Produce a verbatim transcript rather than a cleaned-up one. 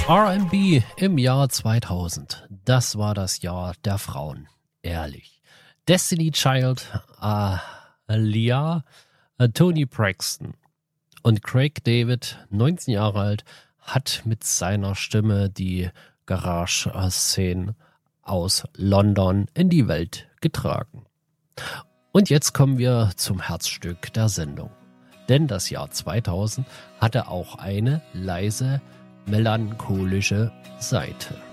R and B im Jahr zweitausend. Das war das Jahr der Frauen. Ehrlich. Destiny Child, äh, Aaliyah, äh, Toni Braxton und Craig David, neunzehn Jahre alt, hat mit seiner Stimme die Garage-Szenen aus London in die Welt getragen. Und jetzt kommen wir zum Herzstück der Sendung. Denn das Jahr zweitausend hatte auch eine leise, melancholische Seite.